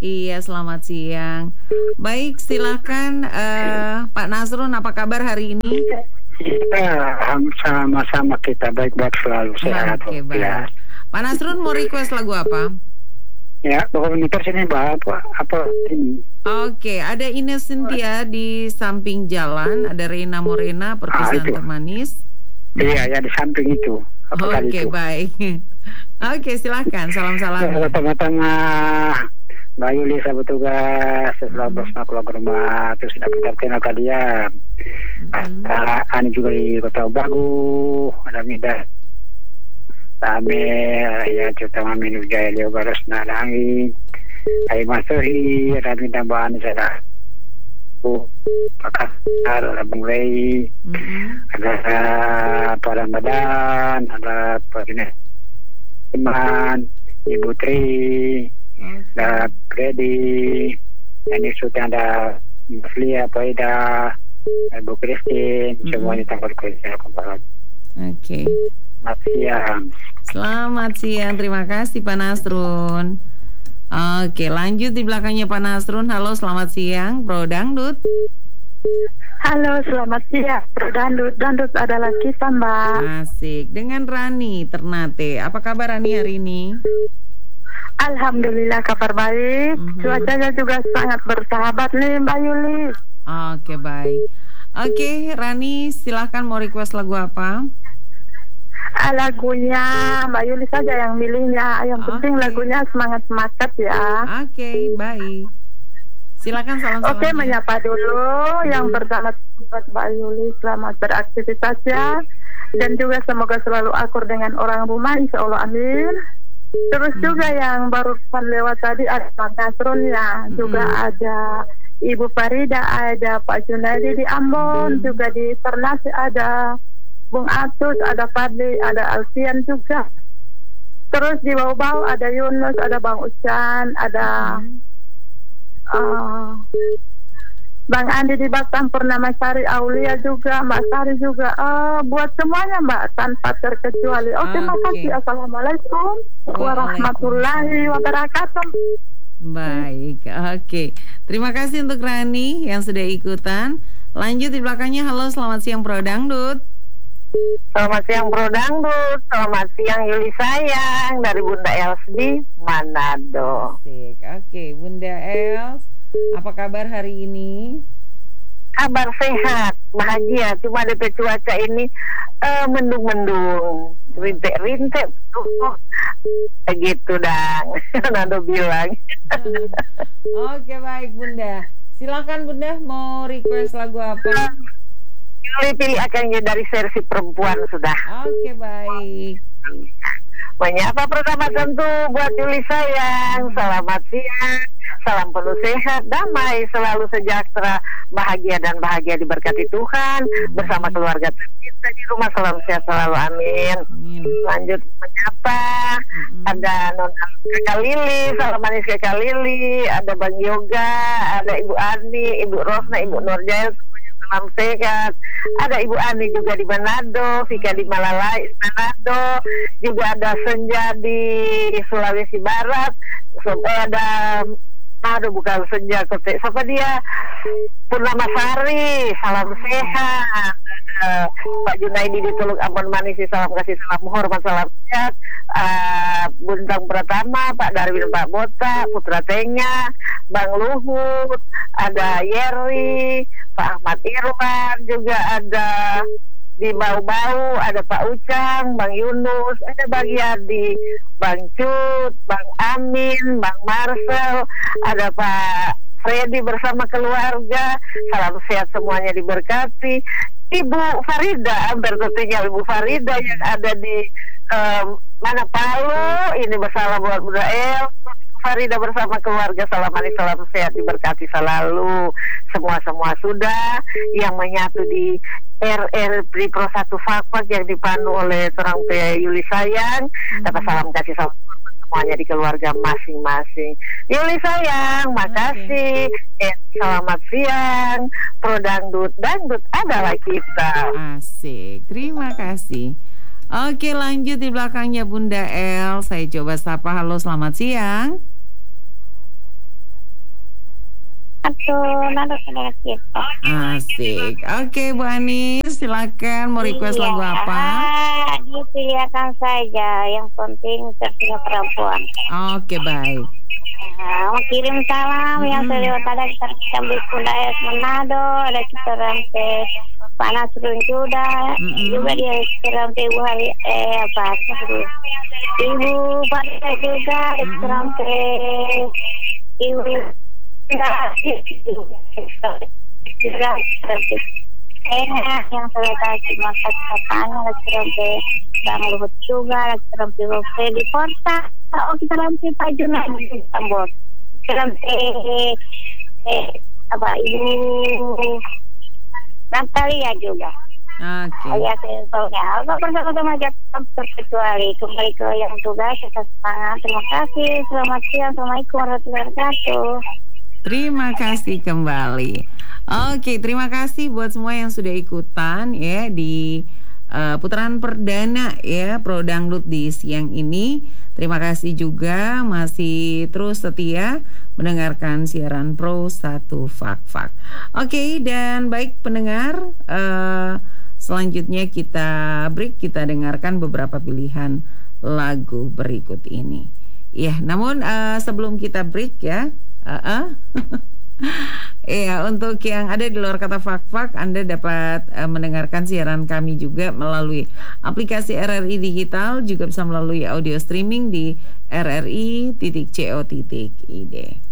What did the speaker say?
Iya, selamat siang. Baik, silakan Pak Nasrun, apa kabar hari ini? Ya, sama-sama kita baik-baik selalu sehat. Oke, baik. Ya. Pak Nasrun mau request lagu apa? Ya, komunitas ini apa ini? Oke, ada Ines Cynthia di samping jalan, ada Reina Morena perpisahan itu. termanis. Iya, ya di samping itu. Apa tadi Oke, itu? baik. Oke, silakan salam-salam. Pertama-tama Mbak Yuli saya bertugas setelah bersama keluarga rumah terus tidak kenal kalian. Ada Ani juga di Kota Bagu, ada Mida. Kami ya terutama Minu Jaya Leo Baros Nalangi, Ayi Masohi, ada Mida Mbak Ani saya. Pakar, ada Bung Rey, ada Pak Ramadan, ada Pak Iman, Ibu Tri, ada Freddy, dan sudah ada Flia, Paida, Ibu Christine, semuanya tanpa kerja kembali. Oke. Selamat siang. Selamat siang, terima kasih Pak Nasrun. Oke, lanjut di belakangnya Pak Nasrun. Halo, selamat siang, Bro Dangdut. Halo, selamat siang. Dangdut, Dangdut adalah kita, Mbak. Asik. Dengan Rani Ternate. Apa kabar Rani hari ini? Alhamdulillah kabar baik. Cuacanya juga sangat bersahabat nih, Mbak Yuli. Oke, baik. Oke, Rani, silahkan mau request lagu apa? Lagunya Mbak Yuli saja yang milihnya. Yang penting lagunya semangat-semangat ya. Oke, baik. Silakan salam-salam. Oke, menyapa dulu. Yang pertama buat Mbak Yuli, selamat beraktivitas ya. Dan juga semoga selalu akur dengan orang rumah, insya Allah, amin. Terus juga yang baru lewat tadi ada Pak Nasrun ya. Juga ada Ibu Farida, ada Pak Junadi di Ambon, juga di Ternate ada Bung Atus, ada Fadli, ada Alfian juga. Terus di bawah ada Yunus, ada Bang Ucan, ada Bang Andi di Batam, Purnama Sari, Aulia juga, Mbak Sari juga. Buat semuanya Mbak, tanpa terkecuali. Oke, makasih. Assalamualaikum warahmatullahi wabarakatuh. Baik, oke. Terima kasih untuk Rani yang sudah ikutan. Lanjut di belakangnya. Halo, selamat siang Bro Dangdut. Selamat siang Bro Dangdut. Selamat siang Yuli sayang, dari Bunda Els di Manado. Asik. Oke, Bunda Els, apa kabar hari ini? Kabar sehat, bahagia. Cuma DP cuaca ini mendung-mendung, rintik-rintik begitu dang. Nando bilang. Oke, baik Bunda. Silakan Bunda, mau request lagu apa? Pilih akan dari versi perempuan sudah. Oke, baik. Menyapa pertama tentu buat Yuli sayang. Selamat siang. Salam penuh sehat, damai, selalu sejahtera, bahagia dan bahagia diberkati Tuhan. Bersama keluarga tercinta di rumah, salam sehat selalu, amin. Lanjut menyapa. Ada Nona Kakak Lili, salam manis Kakak Lili. Ada Bang Yoga, ada Ibu Ani, Ibu Rosna, Ibu Nurjail, salam sehat. Ada Ibu Ani juga di Manado, Vika di Malalai Manado, juga ada Senja di Sulawesi Barat. Ada bukan Senja Kote, siapa dia? Purnama Sari, salam sehat. Pak Junaidi di Teluk Ambon Manisi, salam kasih, salam hormat, salam sehat. Buntang Pratama, Pak Darwin, Pak Bota, Putra Tenya, Bang Luhut, ada Yeri, Pak Ahmad Irwan, juga ada di Bau-Bau, ada Pak Ucang, Bang Yunus, ada Bang Yadi, Bang Cut, Bang Amin, Bang Marcel, ada Pak Freddy bersama keluarga. Salam sehat semuanya diberkati. Ibu Farida, berikutnya Ibu Farida yang ada di mana Palu, ini bersalam buat Bunda El. Farida bersama keluarga, salam manis, salam sehat diberkati selalu. Semua sudah yang menyatu di RR Pri Pro 1 Fakfak yang dipandu oleh Terang P. Yuli sayang. Dapat salam kasih salam semuanya di keluarga masing-masing. Yuli sayang, makasih. Selamat siang. Pro Dangdut, Dangdut adalah kita. Asik, terima kasih. Oke, lanjut di belakangnya Bunda El. Saya coba sapa. Halo, selamat siang. itu nada saudara kita. Asik. Oke, Bu Anis, silakan mau request lagu apa? Dipilihkan saja, yang penting versinya perempuan. Oke, baik. Mau kirim salam yang lewat ada kita sambil Kudayat Manado, ada kita sampai Panas Runcuda, juga dia sampai Ibu Hari Ibu Pada juga sampai Ibu yang saya kasih makan katanya lagi sampai Bang Luhut juga lagi sampai di kota. Oh kita sampai Pak Junadi Tambor, kita sampai Ibu Natalia juga. Oke. Ya saya soalnya agak bersama-sama terkecuali kembali ke yang tugas kita semangat. Terima kasih. Selamat siang. Assalamualaikum warahmatullahi wabarakatuh. Terima kasih kembali. Oke, terima kasih buat semua yang sudah ikutan ya di putaran perdana ya Pro Dangdut di siang ini. Terima kasih juga masih terus setia mendengarkan siaran Pro 1 Fak. Oke, dan baik pendengar, selanjutnya kita break, kita dengarkan beberapa pilihan lagu berikut ini. Ya, namun sebelum kita break ya, ya, untuk yang ada di luar kata Fak-Fak, Anda dapat mendengarkan siaran kami juga melalui aplikasi RRI Digital, juga bisa melalui audio streaming di rri.co.id.